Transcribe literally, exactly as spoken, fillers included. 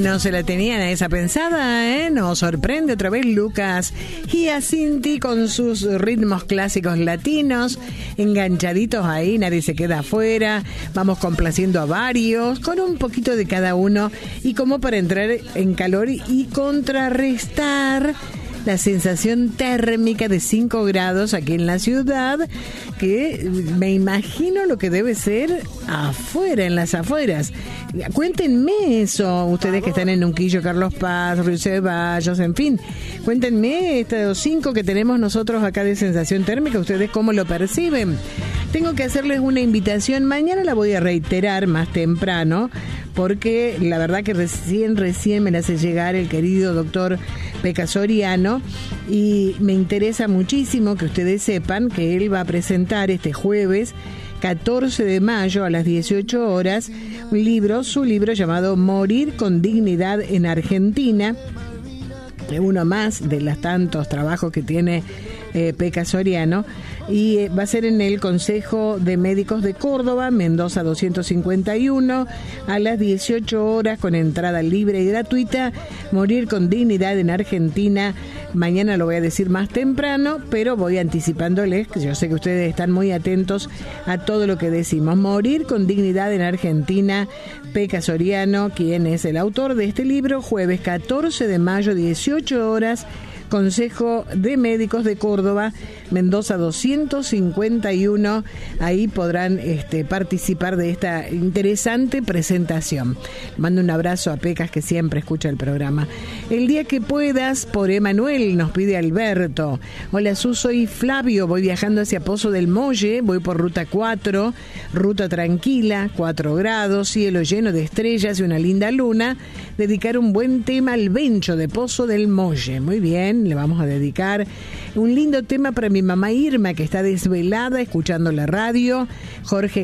no se la tenían a esa pensada, ¿eh? Nos sorprende otra vez Lucas Giacinti con sus ritmos clásicos latinos, enganchaditos ahí, nadie se queda afuera. Vamos complaciendo a varios, con un poquito de cada uno, y como para entrar en calor y contrarrestar la sensación térmica de cinco grados aquí en la ciudad, que me imagino lo que debe ser afuera, en las afueras. Cuéntenme eso, ustedes que están en Unquillo, Carlos Paz, Río Ceballos, en fin. Cuéntenme estos cinco que tenemos nosotros acá de sensación térmica, ustedes cómo lo perciben. Tengo que hacerles una invitación, mañana la voy a reiterar más temprano, porque la verdad que recién, recién me la hace llegar el querido doctor Peca Soriano, y me interesa muchísimo que ustedes sepan que él va a presentar este jueves catorce de mayo a las dieciocho horas un libro, su libro llamado Morir con Dignidad en Argentina, uno más de los tantos trabajos que tiene eh, Peca Soriano, y eh, va a ser en el Consejo de Médicos de Córdoba, Mendoza doscientos cincuenta y uno, a las dieciocho horas, con entrada libre y gratuita. Morir con Dignidad en Argentina. Mañana lo voy a decir más temprano, pero voy anticipándoles, que yo sé que ustedes están muy atentos a todo lo que decimos. Morir con Dignidad en Argentina, Peca Soriano, quien es el autor de este libro, jueves catorce de mayo, dieciocho horas, Consejo de Médicos de Córdoba, Mendoza doscientos cincuenta y uno. Ahí podrán este, participar de esta interesante presentación. Mando un abrazo a Pecas, que siempre escucha el programa. El día que puedas, por Emanuel, nos pide Alberto. Hola, Su, soy Flavio, voy viajando hacia Pozo del Molle, voy por ruta cuatro, ruta tranquila, cuatro grados, cielo lleno de estrellas y una linda luna. Dedicar un buen tema al Bencho de Pozo del Molle. Muy bien, le vamos a dedicar un lindo tema para mi mamá Irma, que está desvelada escuchando la radio. Jorge